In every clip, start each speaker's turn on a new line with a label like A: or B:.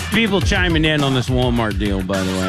A: People chiming in on this Walmart deal, by the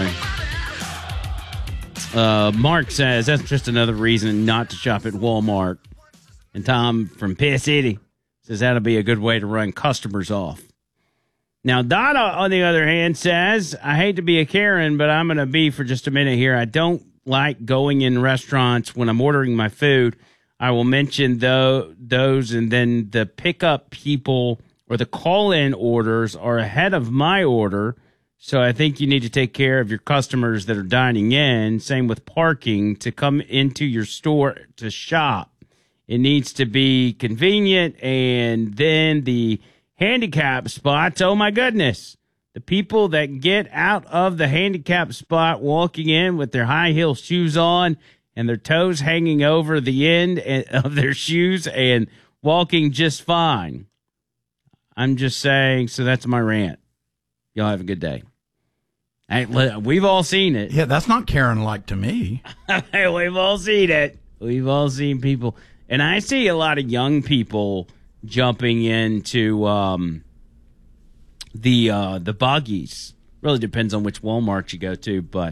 A: way. Mark says that's just another reason not to shop at Walmart. And Tom from Piss City says that'll be a good way to run customers off. Now, Donna, on the other hand, says, I hate to be a Karen, but I'm going to be for just a minute here. I don't like going in restaurants when I'm ordering my food. I will mention those, and then the pickup people or the call-in orders are ahead of my order. So I think you need to take care of your customers that are dining in. Same with parking to come into your store to shop. It needs to be convenient. And then the handicap spots, oh my goodness. The people that get out of the handicap spot walking in with their high heel shoes on and their toes hanging over the end of their shoes and walking just fine. I'm just saying, so that's my rant. Y'all have a good day. Hey, we've all seen it.
B: Yeah, that's not Karen-like to me.
A: We've all seen it. We've all seen people. And I see a lot of young people jumping into the buggies. Really depends on which Walmart you go to, but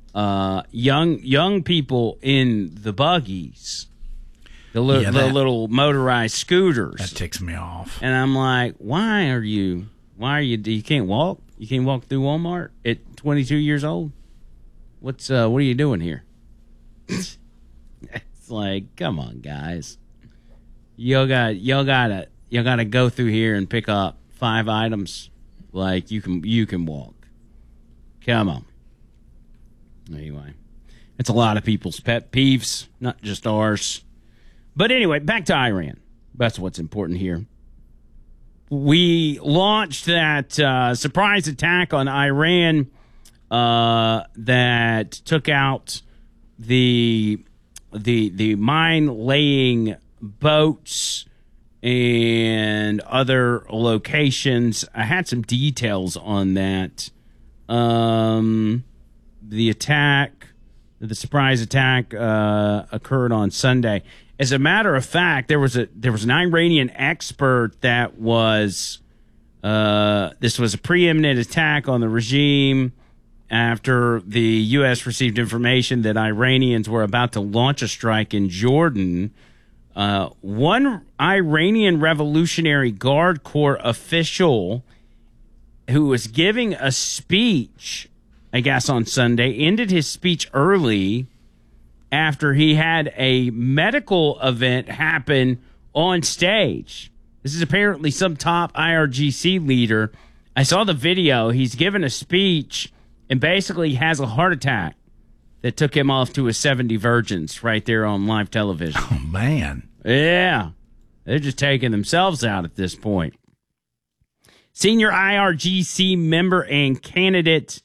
A: young people in the buggies. The little motorized scooters.
B: That ticks me off.
A: And I'm like, why are you, you can't walk? You can't walk through Walmart at 22 years old? What are you doing here? It's like, come on, guys. Y'all gotta go through here and pick up 5 items. Like, you can walk. Come on. Anyway, it's a lot of people's pet peeves, not just ours. But anyway, back to Iran. That's what's important here. We launched that surprise attack on Iran that took out the mine-laying boats and other locations. I had some details on that. The surprise attack occurred on Sunday. As a matter of fact, there was an Iranian expert that was this was a preeminent attack on the regime after the U.S. received information that Iranians were about to launch a strike in Jordan. One Iranian Revolutionary Guard Corps official who was giving a speech, I guess on Sunday, ended his speech early after he had a medical event happen on stage. This is apparently some top IRGC leader. I saw the video. He's given a speech and basically has a heart attack that took him off to his 70 virgins right there on live television.
B: Oh, man.
A: Yeah. They're just taking themselves out at this point. Senior IRGC member and candidate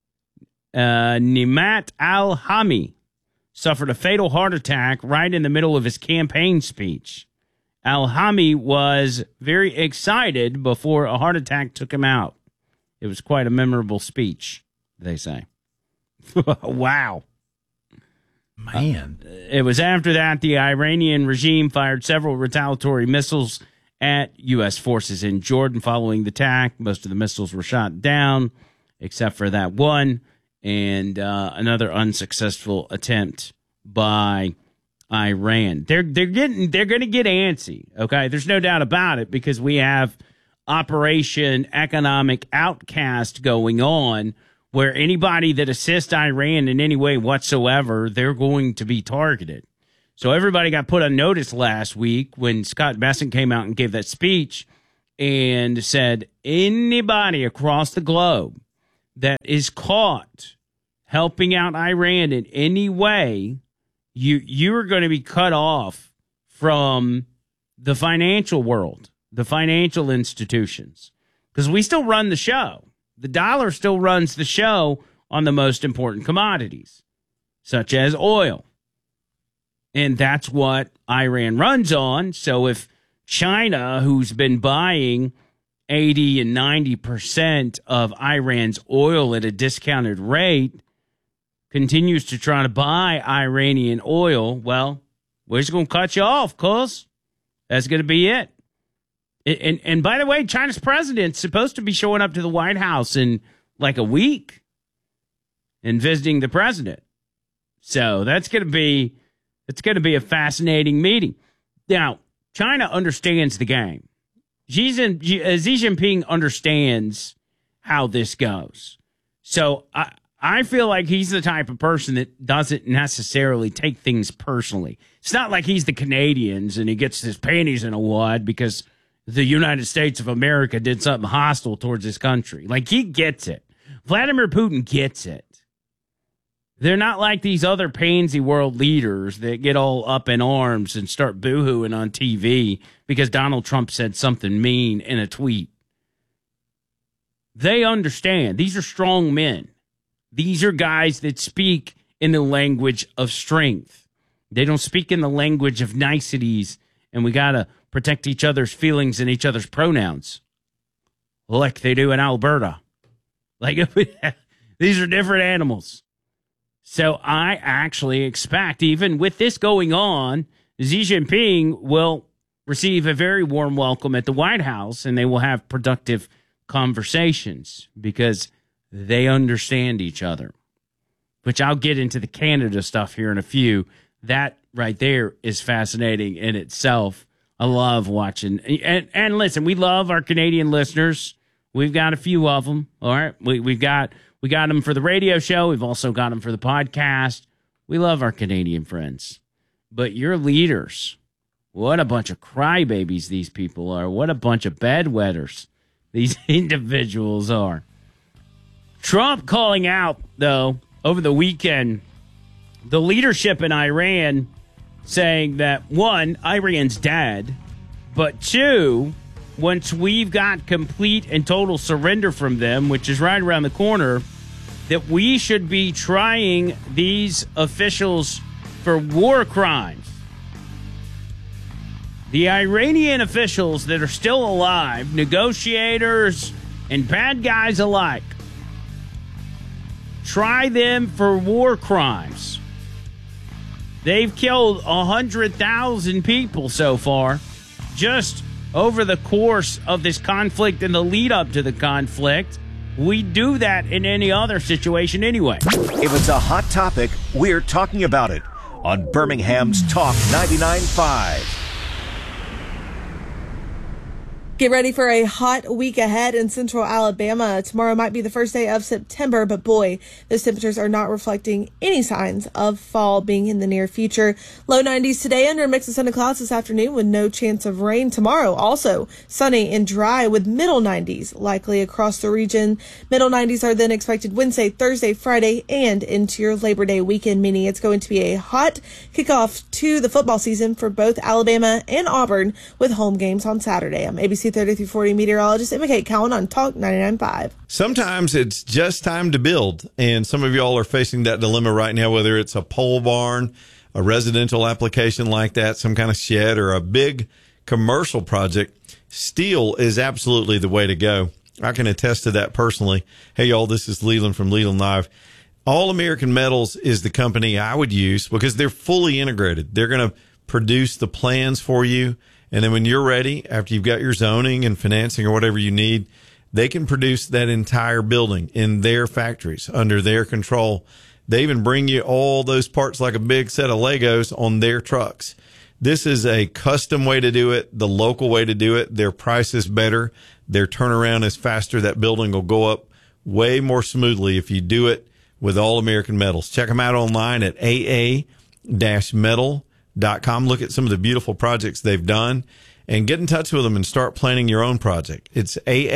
A: Nimat Al-Hami suffered a fatal heart attack right in the middle of his campaign speech. Al-Hami was very excited before a heart attack took him out. It was quite a memorable speech, they say. Wow.
B: Man.
A: It was after that the Iranian regime fired several retaliatory missiles at U.S. forces in Jordan following the attack. Most of the missiles were shot down, except for that one, and another unsuccessful attempt by Iran. They're going to get antsy, okay? There's no doubt about it, because we have Operation Economic Outcast going on, where anybody that assists Iran in any way whatsoever, they're going to be targeted. So everybody got put on notice last week when Scott Bessent came out and gave that speech and said, anybody across the globe that is caught helping out Iran in any way, you are going to be cut off from the financial world, the financial institutions, because we still run the show. The dollar still runs the show on the most important commodities, such as oil. And that's what Iran runs on. So if China, who's been buying 80 and 90% of Iran's oil at a discounted rate, continues to try to buy Iranian oil, well, we're just going to cut you off, cuz. That's going to be it. And by the way, China's president's supposed to be showing up to the White House in like a week and visiting the president. So it's going to be a fascinating meeting. Now, China understands the game. Xi Jinping understands how this goes. So I feel like he's the type of person that doesn't necessarily take things personally. It's not like he's the Canadians and he gets his panties in a wad because the United States of America did something hostile towards his country. Like, he gets it. Vladimir Putin gets it. They're not like these other pansy world leaders that get all up in arms and start boo-hooing on TV because Donald Trump said something mean in a tweet. They understand. These are strong men. These are guys that speak in the language of strength. They don't speak in the language of niceties, and we got to protect each other's feelings and each other's pronouns like they do in Alberta. Like, these are different animals. So I actually expect, even with this going on, Xi Jinping will receive a very warm welcome at the White House, and they will have productive conversations because they understand each other. Which I'll get into the Canada stuff here in a few. That right there is fascinating in itself. I love watching. And listen, we love our Canadian listeners. We've got a few of them. All right. We got them for the radio show. We've also got them for the podcast. We love our Canadian friends. But your leaders, what a bunch of crybabies these people are. What a bunch of bedwetters these individuals are. Trump calling out, though, over the weekend, the leadership in Iran saying that, one, Iran's dead, but two, once we've got complete and total surrender from them, which is right around the corner, that we should be trying these officials for war crimes. The Iranian officials that are still alive, negotiators and bad guys alike, try them for war crimes. They've killed 100,000 people so far, just over the course of this conflict and the lead up to the conflict. We do that in any other situation anyway.
C: If it's a hot topic, we're talking about it on Birmingham's Talk 99.5.
D: Get ready for a hot week ahead in central Alabama. Tomorrow might be the first day of September, but boy, those temperatures are not reflecting any signs of fall being in the near future. Low 90s today under a mix of sun and clouds this afternoon with no chance of rain. Tomorrow also sunny and dry with middle 90s likely across the region. Middle 90s are then expected Wednesday, Thursday, Friday, and into your Labor Day weekend, meaning it's going to be a hot kickoff to the football season for both Alabama and Auburn with home games on Saturday. I'm ABC 30 through 40 meteorologist Emma Kate Cowan on Talk 99.5.
E: Sometimes it's just time to build, and some of y'all are facing that dilemma right now, whether it's a pole barn, a residential application like that, some kind of shed, or a big commercial project. Steel is absolutely the way to go. I can attest to that personally. Hey, y'all, this is Leland from Leland Live. All American Metals is the company I would use because they're fully integrated. They're going to produce the plans for you. And then when you're ready, after you've got your zoning and financing or whatever you need, they can produce that entire building in their factories under their control. They even bring you all those parts like a big set of Legos on their trucks. This is a custom way to do it, the local way to do it. Their price is better. Their turnaround is faster. That building will go up way more smoothly if you do it with All American Metals. Check them out online at aa-metal.com. Look at some of the beautiful projects they've done and get in touch with them and start planning your own project. It's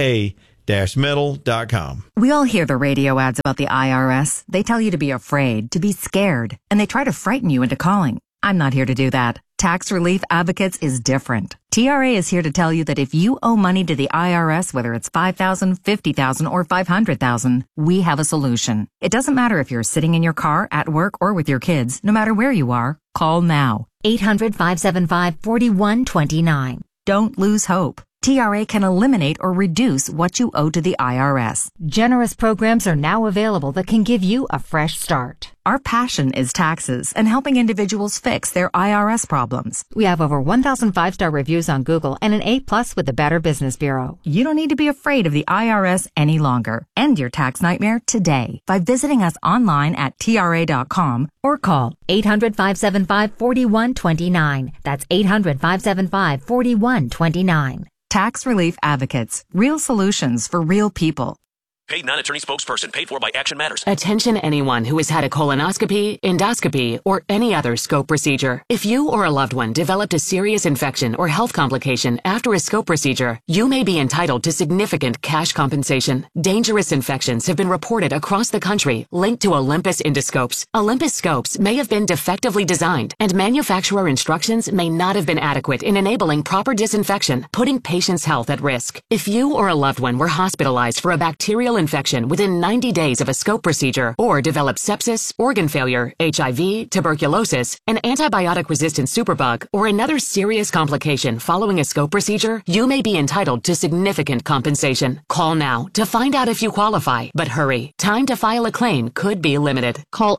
E: aa-metal.com.
F: We all hear the radio ads about the IRS. They tell you to be afraid, to be scared, and they try to frighten you into calling. I'm not here to do that. Tax Relief Advocates is different. TRA is here to tell you that if you owe money to the IRS, whether it's $5,000, $50,000, or $500,000, we have a solution. It doesn't matter if you're sitting in your car, at work, or with your kids. No matter where you are, call now.
G: 800-575-4129.
F: Don't lose hope. TRA can eliminate or reduce what you owe to the IRS. Generous programs are now available that can give you a fresh start. Our passion is taxes and helping individuals fix their IRS problems. We have over 1,000 5-star reviews on Google and an A+ with the Better Business Bureau. You don't need to be afraid of the IRS any longer. End your tax nightmare today by visiting us online at TRA.com or call 800-575-4129. That's 800-575-4129. Tax Relief Advocates. Real solutions for real people.
G: Paid non-attorney spokesperson paid for by Action Matters.
H: Attention anyone who has had a colonoscopy, endoscopy, or any other scope procedure. If you or a loved one developed a serious infection or health complication after a scope procedure, you may be entitled to significant cash compensation. Dangerous infections have been reported across the country linked to Olympus endoscopes. Olympus scopes may have been defectively designed, and manufacturer instructions may not have been adequate in enabling proper disinfection, putting patients' health at risk. If you or a loved one were hospitalized for a bacterial infection within 90 days of a scope procedure, or developed sepsis, organ failure, HIV, tuberculosis, an antibiotic-resistant superbug, or another serious complication following a scope procedure, you may be entitled to significant compensation. Call now to find out if you qualify, but hurry. Time to file a claim could be limited.
I: Call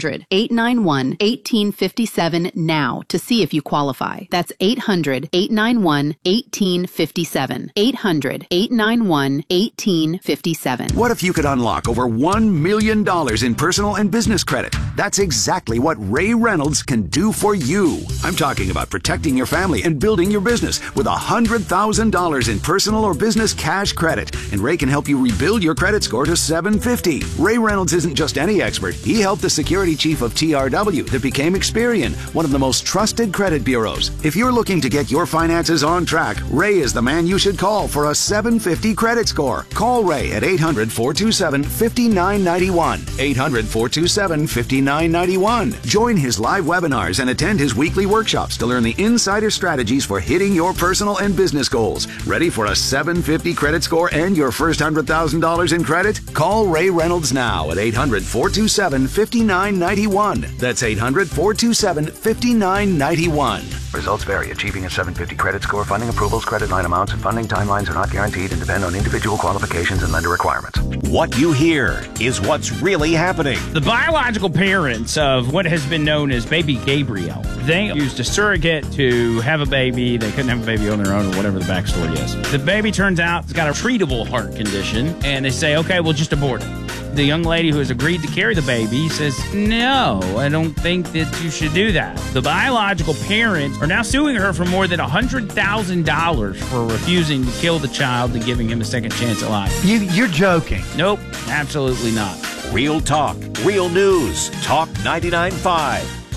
I: 800-891-1857 now to see if you qualify. That's 800-891-1857. 800-891-1857.
J: What if you could unlock over $1 million in personal and business credit? That's exactly what Ray Reynolds can do for you. I'm talking about protecting your family and building your business with $100,000 in personal or business cash credit. And Ray can help you rebuild your credit score to 750. Ray Reynolds isn't just any expert. He helped the security chief of TRW that became Experian, one of the most trusted credit bureaus. If you're looking to get your finances on track, Ray is the man you should call for a 750 credit score. Call Ray at 800-427-5991. 800-427-5991. Join his live webinars and attend his weekly workshops to learn the insider strategies for hitting your personal and business goals. Ready for a 750 credit score and your first $100,000 in credit? Call Ray Reynolds now at 800-427-5991. That's 800-427-5991. Results vary. Achieving a 750 credit score, funding approvals, credit line amounts, and funding timelines are not guaranteed and depend on individual qualifications and lender requirements.
C: What you hear is what's really happening.
A: The biological parents of what has been known as baby Gabriel, they used a surrogate to have a baby. They couldn't have a baby on their own or whatever the backstory is. The baby turns out it's got a treatable heart condition, and they say, okay, we'll just abort it. The young lady who has agreed to carry the baby says, no, I don't think that you should do that. The biological parents are now suing her for more than $100,000 for refusing to kill the child and giving him a second chance at life.
B: You're joking.
A: Nope, absolutely not.
C: Real talk, real news. Talk 99.5.